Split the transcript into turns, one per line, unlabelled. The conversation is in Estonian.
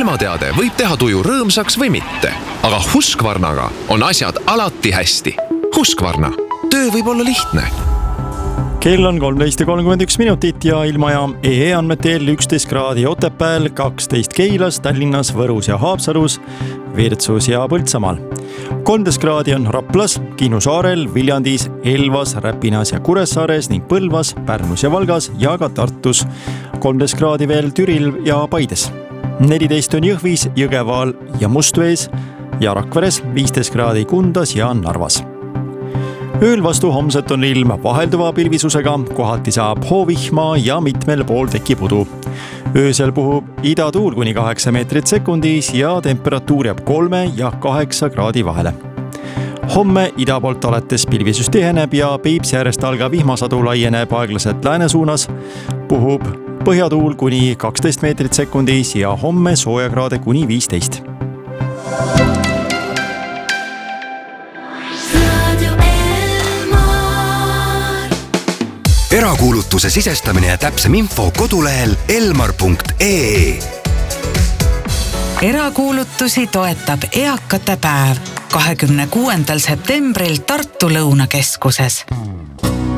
ilmateade võib teha tuju rõõmsaks või mitte, aga Husqvarnaga on asjad alati hästi. Husqvarna. Töö võib olla lihtne.
Kell on 13:31 ja ilmajaam EE andmetel 11 kraadi Otepääl, 12 Keilas, Tallinnas, Võrus ja Haapsalus, Virtsus ja Põltsamaal. 13 kraadi on Raplas, Kihnu saarel, Viljandis, Elvas, Räpinas ja Kuressaares ning Põlvas, Pärnus ja Valgas ja ka Tartus. 13 kraadi veel Türil ja Paides. 14 on Jõhvis, Jõgevaal ja Mustvees ja Rakveres, 15 kraadi Kundas ja Narvas. Ööl vastu homset on ilm vahelduva pilvisusega, kohati saab hoovihma ja mitmel pool tekib udu. Öösel puhub idatuul kuni 8 meetrit sekundis ja temperatuur jääb 3 ja 8 kraadi vahele. Homme ida poolt alates pilvisus tiheneb ja Peipsi äärest alga vihmasadu laieneb aeglaselt lääne suunas, puhub põhjatuul kuni 12 meetrit sekundis ja homme soojakraade kuni 15.
Erakuulutuse sisestamine ja täpsem info kodulehel elmar.ee.
Erakuulutusi toetab Eakate päev 26. septembril Tartu Lõunakeskuses.